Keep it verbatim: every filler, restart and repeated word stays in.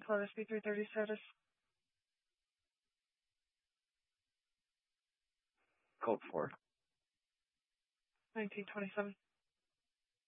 twelve S P three thirty status. Code four. nineteen twenty-seven.